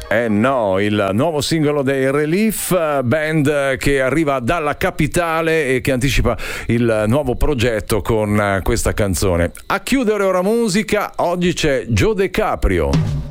Eh no, il nuovo singolo dei Relief, band che arriva dalla capitale e che anticipa il nuovo progetto con questa canzone. A chiudere ora musica, oggi c'è Joe De Caprio.